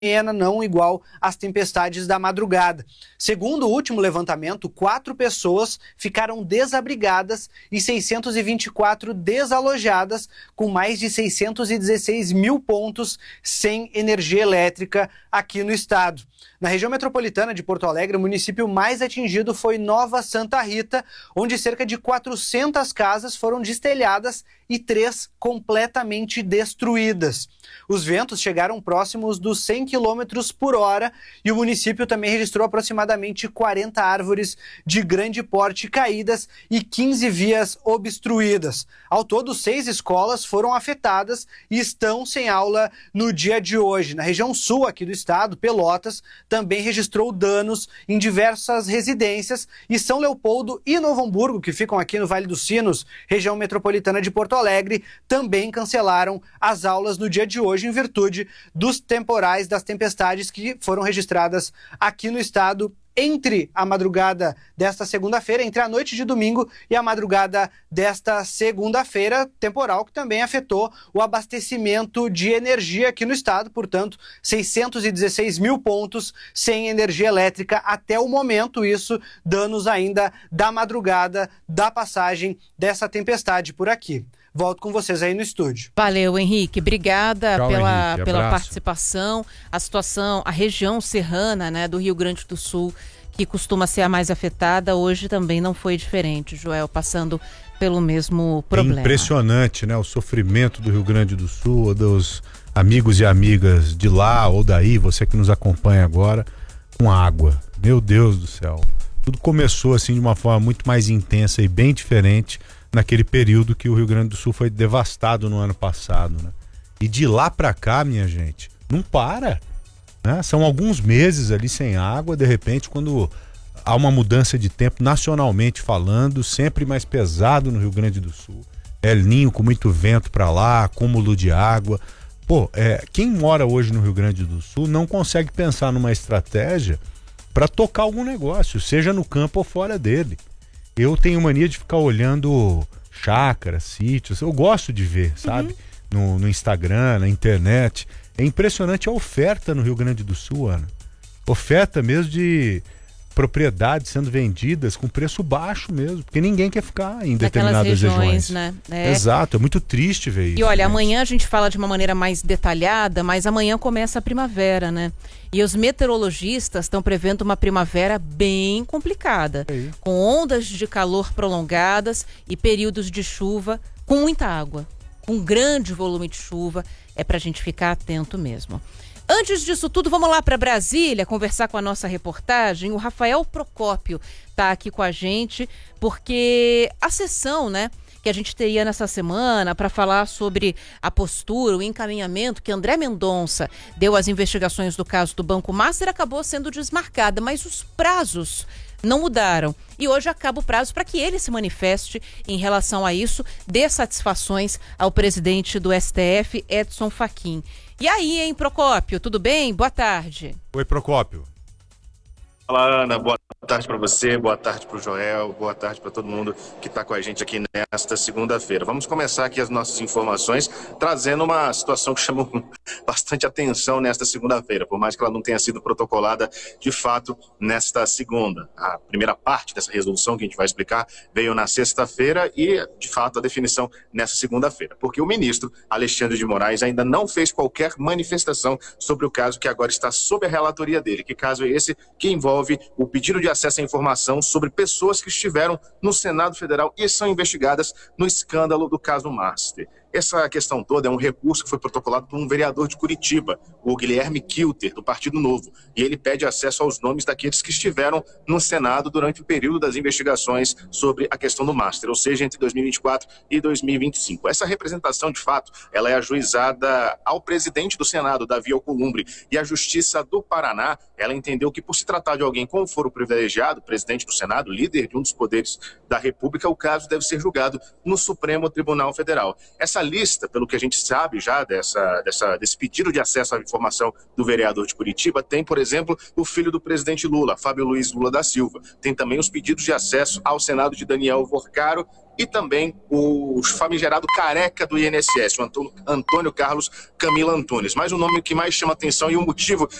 não igual às tempestades da madrugada. Segundo o último levantamento, 4 pessoas ficaram desabrigadas e 624 desalojadas, com mais de 616 mil pontos sem energia elétrica aqui no estado. Na região metropolitana de Porto Alegre, o município mais atingido foi Nova Santa Rita, onde cerca de 400 casas foram destelhadas e 3 completamente destruídas. Os ventos chegaram próximos dos 100 km por hora e o município também registrou aproximadamente 40 árvores de grande porte caídas e 15 vias obstruídas. Ao todo, 6 escolas foram afetadas e estão sem aula no dia de hoje. Na região sul aqui do estado, Pelotas também registrou danos em diversas residências e São Leopoldo e Novo Hamburgo, que ficam aqui no Vale dos Sinos, região metropolitana de Porto Alegre, também cancelaram as aulas no dia de hoje em virtude dos temporais, das tempestades que foram registradas aqui no estado entre a madrugada desta segunda-feira, entre a noite de domingo e a madrugada desta segunda-feira, temporal que também afetou o abastecimento de energia aqui no estado, portanto, 616 mil pontos sem energia elétrica até o momento, isso danos ainda da madrugada da passagem dessa tempestade por aqui. Volto com vocês aí no estúdio. Valeu, Henrique. Obrigada. Tchau, Henrique. Pela participação. A situação, a região serrana, né, do Rio Grande do Sul, que costuma ser a mais afetada, hoje também não foi diferente, Joel, passando pelo mesmo problema. É impressionante, né, o sofrimento do Rio Grande do Sul, dos amigos e amigas de lá ou daí, você que nos acompanha agora, com água. Meu Deus do céu. Tudo começou assim de uma forma muito mais intensa e bem diferente naquele período que o Rio Grande do Sul foi devastado no ano passado, né? E de lá pra cá, minha gente, não para, né? São alguns meses ali sem água, de repente, quando há uma mudança de tempo, nacionalmente falando, sempre mais pesado no Rio Grande do Sul. El Ninho com muito vento pra lá, acúmulo de água. Pô, quem mora hoje no Rio Grande do Sul não consegue pensar numa estratégia para tocar algum negócio, seja no campo ou fora dele. Eu tenho mania de ficar olhando chácaras, sítios, eu gosto de ver, sabe? No Instagram, na internet. É impressionante a oferta no Rio Grande do Sul, Ana. Oferta mesmo de propriedades sendo vendidas com preço baixo mesmo, porque ninguém quer ficar em determinadas regiões. Né? Exato, é muito triste ver isso. E olha, amanhã a gente fala de uma maneira mais detalhada, mas amanhã começa a primavera, né? E os meteorologistas estão prevendo uma primavera bem complicada, com ondas de calor prolongadas e períodos de chuva com muita água, com grande volume de chuva. É pra gente ficar atento mesmo. Antes disso tudo, vamos lá para Brasília conversar com a nossa reportagem. O Rafael Procópio está aqui com a gente, porque a sessão, né, que a gente teria nessa semana para falar sobre a postura, o encaminhamento que André Mendonça deu às investigações do caso do Banco Master acabou sendo desmarcada, mas os prazos não mudaram. E hoje acaba o prazo para que ele se manifeste em relação a isso, dê satisfações ao presidente do STF, Edson Fachin. E aí, hein, Procópio, tudo bem? Boa tarde. Oi, Procópio. Fala, Ana, boa tarde para você, boa tarde para o Joel, boa tarde para todo mundo que está com a gente aqui nesta segunda-feira. Vamos começar aqui as nossas informações trazendo uma situação que chamou bastante atenção nesta segunda-feira, por mais que ela não tenha sido protocolada de fato nesta segunda. A primeira parte dessa resolução que a gente vai explicar veio na sexta-feira e, de fato, a definição nessa segunda-feira, porque o ministro Alexandre de Moraes ainda não fez qualquer manifestação sobre o caso que agora está sob a relatoria dele. Que caso é esse? Que envolve o pedido de acesso à informação sobre pessoas que estiveram no Senado Federal e são investigadas no escândalo do caso Master. Essa questão toda é um recurso que foi protocolado por um vereador de Curitiba, o Guilherme Kilter, do Partido Novo, e ele pede acesso aos nomes daqueles que estiveram no Senado durante o período das investigações sobre a questão do Master, ou seja, entre 2024 e 2025. Essa representação, de fato, ela é ajuizada ao presidente do Senado, Davi Alcolumbre, e a Justiça do Paraná, ela entendeu que, por se tratar de alguém com foro privilegiado, presidente do Senado, líder de um dos poderes da República, o caso deve ser julgado no Supremo Tribunal Federal. Essa Nessa lista, pelo que a gente sabe já desse pedido de acesso à informação do vereador de Curitiba, tem, por exemplo, o filho do presidente Lula, Fábio Luiz Lula da Silva. Tem também os pedidos de acesso ao Senado de Daniel Vorcaro e também o famigerado careca do INSS, o Antônio Carlos Camila Antunes. Mas o nome que mais chama atenção e o motivo